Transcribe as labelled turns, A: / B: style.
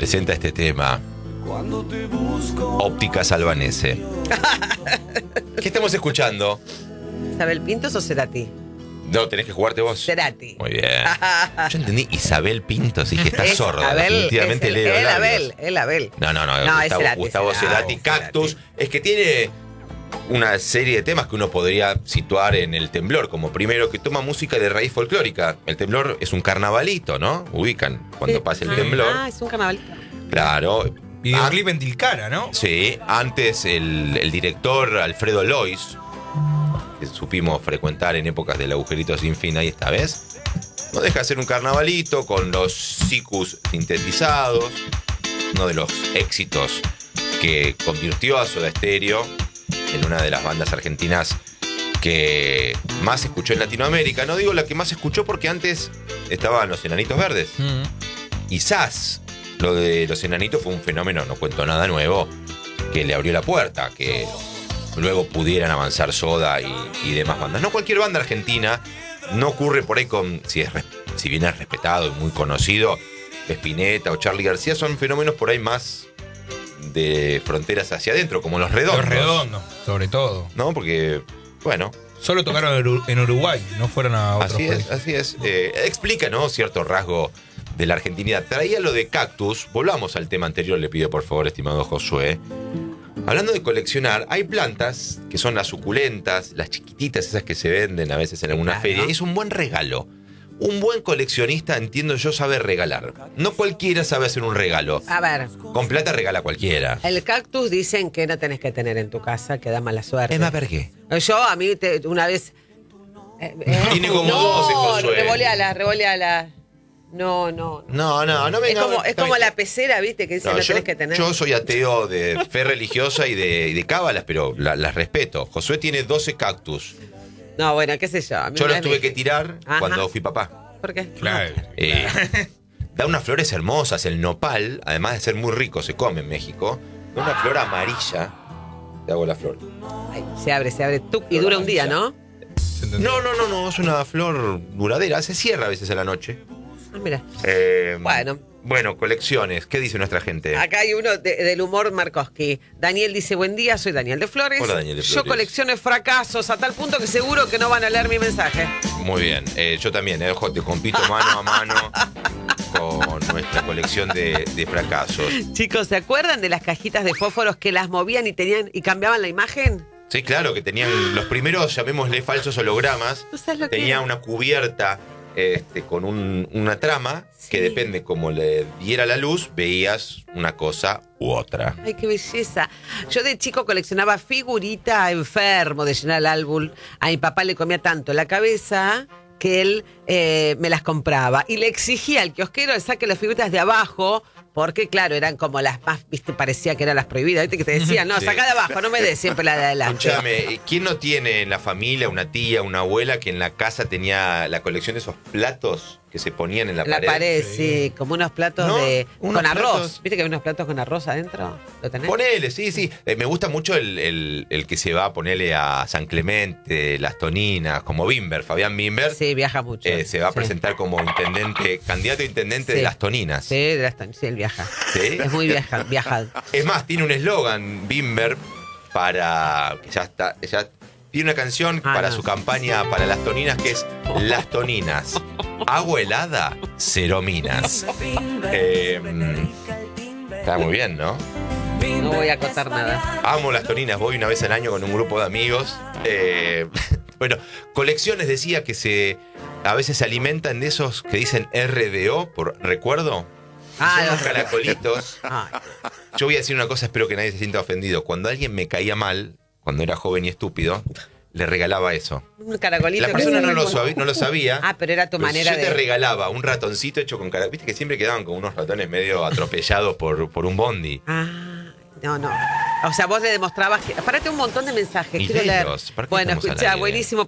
A: presenta este tema. Ópticas Albanese. ¿Qué estamos escuchando?
B: ¿Isabel Pintos o Cerati?
A: No, tenés que jugarte vos.
B: Cerati.
A: Muy bien. Yo entendí Isabel Pintos y dije, está sorda.
B: Abel,
A: Definitivamente lee los labios.
B: el Abel.
A: No,
B: es Cerati,
A: Gustavo Cerati, Cactus.
B: Cerati.
A: Es que tiene una serie de temas que uno podría situar en el temblor, como primero que toma música de raíz folclórica. El temblor es un carnavalito, ¿no? Ubican cuando pasa el temblor.
B: Ah, es un carnavalito.
A: Claro.
C: Videoclip en Tilcara, ¿no?
A: Sí, antes el director Alfredo Lois, que supimos frecuentar en épocas del agujerito sin fin, ahí esta vez, no deja de hacer un carnavalito con los sicus sintetizados, uno de los éxitos que convirtió a Soda Stereo en una de las bandas argentinas que más se escuchó en Latinoamérica. No digo la que más se escuchó porque antes estaban los Enanitos Verdes. Quizás lo de los Enanitos fue un fenómeno, no cuento nada nuevo, que le abrió la puerta, que luego pudieran avanzar Soda y demás bandas. No cualquier banda argentina, no ocurre por ahí con, si bien es respetado y muy conocido, Spinetta o Charly García, son fenómenos por ahí más de fronteras hacia adentro, como Los Redondos.
C: Los Redondos, sobre todo.
A: ¿No? Porque, bueno...
C: Solo tocaron en Uruguay, no fueron a otros países.
A: Así es. Explica, ¿no?, cierto rasgo de la argentinidad. Traía lo de Cactus. Volvamos al tema anterior, le pido por favor, estimado Josué. Hablando de coleccionar, hay plantas que son las suculentas, las chiquititas, esas que se venden a veces en alguna feria. Y es un buen regalo. Un buen coleccionista, entiendo yo, sabe regalar. No cualquiera sabe hacer un regalo.
B: A ver.
A: Con plata regala cualquiera.
B: El cactus dicen que no tenés que tener en tu casa, que da mala suerte.
A: Es más, ¿por qué?
B: Yo, a mí, una vez...
A: Tiene como 12, Josué.
B: Revoleala. No venga. Es como la pecera, ¿viste? Que dice no tenés que tener.
A: Yo soy ateo de fe religiosa y de cábalas, pero las respeto. Josué tiene 12 cactus.
B: No, bueno, qué sé yo.
A: Yo los tuve que tirar cuando fui papá.
B: ¿Por qué?
C: Claro.
A: Da unas flores hermosas. El nopal, además de ser muy rico, se come en México. Da una flor amarilla. Te hago la flor.
B: Ay, se abre. Y dura un día, ¿no?
A: No. Es una flor duradera. Se cierra a veces a la noche.
B: Ah, mira.
A: Bueno, colecciones. ¿Qué dice nuestra gente?
B: Acá hay uno del humor Markowski. Daniel dice, buen día, soy Daniel de Flores.
A: Hola, Daniel de Flores.
B: Yo colecciono fracasos a tal punto que seguro que no van a leer mi mensaje.
A: Muy bien. Yo también. Te compito mano a mano con nuestra colección de fracasos.
B: Chicos, ¿se acuerdan de las cajitas de fósforos que las movían y cambiaban la imagen?
A: Sí, claro, que tenían los primeros, llamémosle falsos hologramas.
B: ¿Tú sabes lo que
A: tenía
B: era?
A: una cubierta con una trama que depende como le diera la luz, veías una cosa u otra.
B: Ay, qué belleza. Yo de chico coleccionaba figurita enfermo de llenar el álbum. A mi papá le comía tanto la cabeza que él me las compraba. Y le exigía al kiosquero que saque las figuritas de abajo, porque claro, eran como las más, viste, parecía que eran las prohibidas, viste, que te decían, no,
A: Sí.
B: sacá de abajo, no me des siempre la de adelante.
A: Escúchame, ¿quién no tiene en la familia una tía, una abuela que en la casa tenía la colección de esos platos que se ponían en la pared?
B: La pared, sí, como unos platos
A: ¿No?
B: con
A: Unos
B: arroz.
A: platos.
B: ¿Viste que hay unos platos con arroz adentro? ¿Lo tenés?
A: Ponele, sí. Me gusta mucho el que se va a ponerle a San Clemente, Las Toninas, como Bimber, Fabián Bimber.
B: Sí, viaja mucho.
A: Se va a presentar como intendente, candidato a intendente de Las Toninas.
B: Sí, de Las Toninas, sí, él viaja.
A: ¿Sí?
B: Es muy viajado.
A: Es más, tiene un eslogan, Bimber, para... Ya tiene una canción para su campaña para Las Toninas, que es Las Toninas. Agua helada, cero minas. Está muy bien, ¿no?
B: No voy a acotar nada.
A: Amo Las Toninas, voy una vez al año con un grupo de amigos. Bueno, colecciones decía que a veces se alimentan de esos que dicen RDO, por recuerdo. Son los caracolitos. Yo voy a decir una cosa, espero que nadie se sienta ofendido. Cuando alguien me caía mal, cuando era joven y estúpido, le regalaba eso.
B: Un caracolito.
A: La persona no lo sabía.
B: Pero era tu manera
A: yo te regalaba un ratoncito hecho con caracol. Viste que siempre quedaban con unos ratones medio atropellados por un bondi.
B: No. O sea, vos le demostrabas que... Apárate un montón de mensajes, quiero leer.
A: ¿Para qué
B: Bueno,
A: estamos al
B: escuchá,
A: aire?
B: buenísimo.